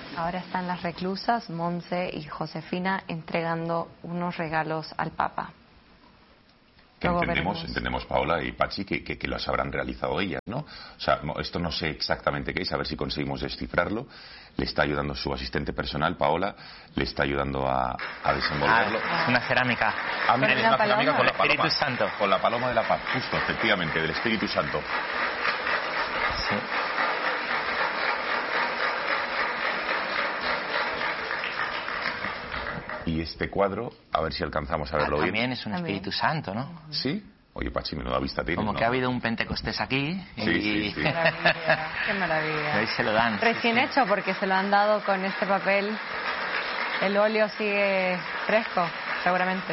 Ahora están las reclusas, Monse y Josefina, entregando unos regalos al Papa. Que entendemos, Paola y Pachi, que las habrán realizado ellas, ¿no? O sea, esto no sé exactamente qué es, a ver si conseguimos descifrarlo. Le está ayudando su asistente personal, Paola, le está ayudando a desenvolverlo. Es una cerámica. Mira, es una cerámica con la paloma. Espíritu Santo. Con la paloma de la paz, justo, efectivamente, del Espíritu Santo. Sí. Y este cuadro, a ver si alcanzamos a verlo bien. También es un Espíritu Santo, ¿no? ¿Sí? Oye, Pachi, menuda vista tienes, Como ¿no? que ha habido un Pentecostés aquí. Sí. Qué maravilla, qué maravilla. Ahí se lo dan. Recién hecho, porque se lo han dado con este papel. El óleo sigue fresco, seguramente.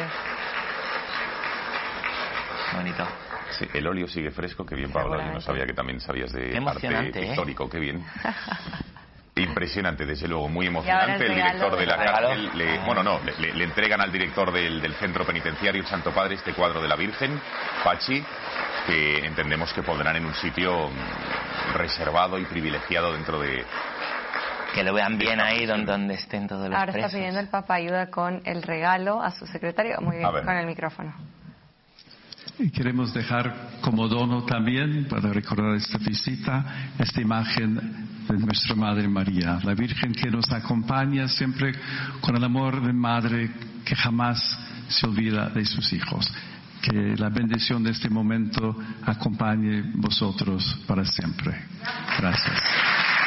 Bonito. Sí, el óleo sigue fresco, qué bien, Paola. Yo no sabía que también sabías de arte pictórico, qué bien. Impresionante, desde luego, muy emocionante. El director de la cárcel le entregan al director del centro penitenciario, el Santo Padre, este cuadro de la Virgen, Pachi, que entendemos que pondrán en un sitio reservado y privilegiado dentro de... Que lo vean bien ahí donde estén todos los Ahora presos. está pidiendo el Papa ayuda con el regalo a su secretario. Muy bien, con el micrófono. Y queremos dejar como dono también, para recordar esta visita, esta imagen de nuestra Madre María, la Virgen que nos acompaña siempre con el amor de madre que jamás se olvida de sus hijos. Que la bendición de este momento acompañe vosotros para siempre. Gracias.